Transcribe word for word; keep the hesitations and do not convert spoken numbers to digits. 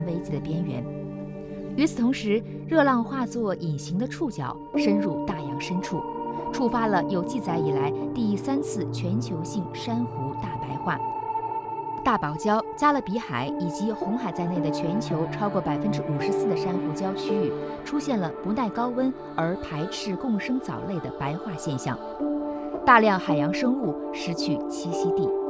危机的边缘。与此同时，热浪化作隐形的触角，深入大洋深处，触发了有记载以来第三次全球性珊瑚大白化。大堡礁、加勒比海以及红海在内的全球超过百分之五十四的珊瑚礁区域出现了不耐高温而排斥共生藻类的白化现象，大量海洋生物失去栖息地。